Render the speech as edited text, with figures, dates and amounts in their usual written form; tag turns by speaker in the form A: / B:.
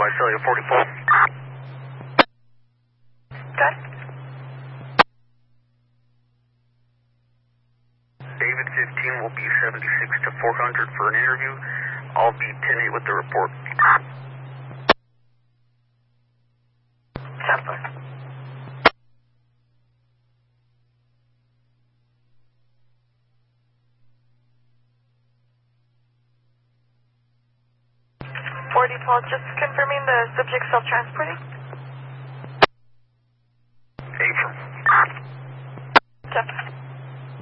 A: Visalia 44.
B: Good.
A: David 15 will be 76 to 400 for an interview. I'll be 10-8 with the report.
B: Sampler. Just confirming the subject self-transporting.
A: Affirm.
B: Step.